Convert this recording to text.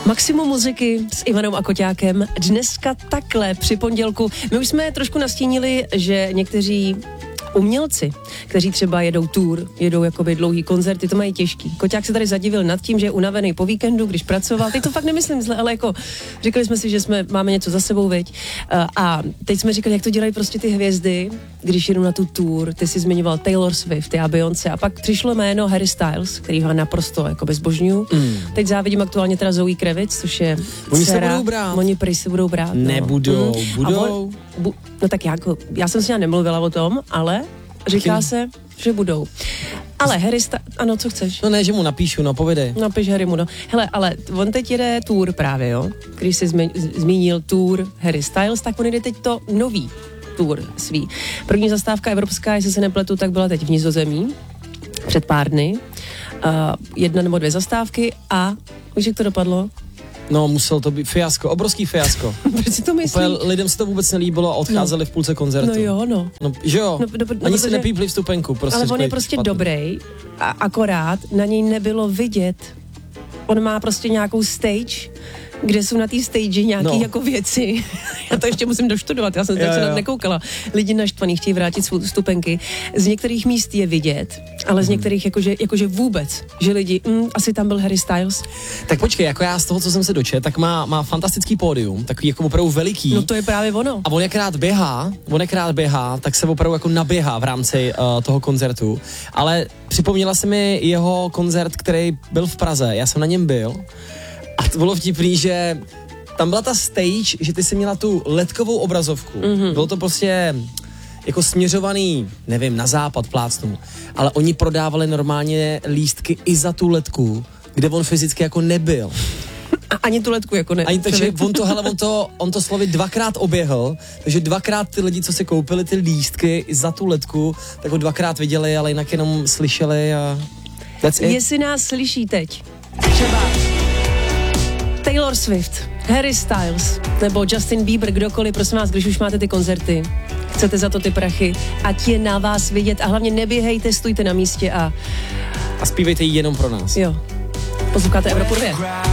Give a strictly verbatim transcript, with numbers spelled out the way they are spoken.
Maximum muziky s Ivanou a Koťákem. Dneska takhle při pondělku. My už jsme trošku nastínili, že někteří umělci, kteří třeba jedou tour, jedou jakoby dlouhý koncerty, to mají těžký. Koťák se tady zadivil nad tím, že je unavený po víkendu, když pracoval. Teď to fakt nemyslím zle, ale jako říkali jsme si, že jsme máme něco za sebou, viď? A teď jsme říkali, jak to dělají prostě ty hvězdy, když jedou na tu tour. Ty jsi zmiňoval Taylor Swift a Beyoncé a pak přišlo jméno Harry Styles, který ho naprosto jako bezbožňuju. Mm. Teď závidím aktuálně teda Zoe Kravitz, což je Oni dcera. se budou brát. Oni prý se budou brát. No. Nebudou, mm. budou. On, bu, no tak jako, já jsem si já nemluvila o tom, ale říká se, že budou. Ale Harry Styles, ano, co chceš? No ne, že mu napíšu, no povědej. Napiš Harry mu, no. Hele, ale on teď jede tour právě, jo? Když jsi zmi- zmínil tour Harry Styles, tak on jde teď to nový tour svý. První zastávka evropská, jestli se nepletu, tak byla teď v Nizozemí před pár dny. Uh, jedna nebo dvě zastávky a víš, jak to dopadlo? No, musel to být fiasko, obrovský fiasko. Proč si to myslíš? Úplně lidem se to vůbec nelíbilo a odcházeli no. v půlce koncertu. No jo, no. No, že jo, no, do, do, ani protože, si nepípli vstupenku. Prostě ale on je prostě špatný. dobrý a akorát na něj nebylo vidět. On má prostě nějakou stage, kde jsou na té stage nějaké no. jako věci. Já to ještě musím doštudovat, já jsem to se nekoukala. Lidi naštvaný chtějí vrátit vstupenky. Z některých míst je vidět, ale z některých jakože, jakože vůbec, že lidi, mm, asi tam byl Harry Styles. Tak počkej, jako já z toho, co jsem se dočet, tak má, má fantastický pódium, takový jako opravdu veliký. No to je právě ono. A on jakrát běhá, on jakrát běhá, tak se opravdu jako naběhá v rámci uh, toho koncertu. Ale připomněla se mi jeho koncert, který byl v Praze, já jsem na něm byl. A to bylo vtipný, že tam byla ta stage, že ty jsi měla tu ledkovou obrazovku. Mm-hmm. Bylo to prostě jako směřovaný, nevím, na západ plácnu, ale oni prodávali normálně lístky i za tu ledku, kde on fyzicky jako nebyl. A ani tu ledku jako ne. Ani, takže on to, hele, on to, on to slovy dvakrát oběhl, takže dvakrát ty lidi, co si koupili ty lístky za tu ledku, tak ho dvakrát viděli, ale jinak jenom slyšeli a that's it. Jestli nás slyší teď, třeba Taylor Swift, Harry Styles nebo Justin Bieber, kdokoliv, prosím vás, když už máte ty koncerty, chcete za to ty prachy, ať je na vás vidět a hlavně neběhejte, stůjte na místě a... A zpívejte ji jenom pro nás. Jo. Posloucháte Evropu dvě.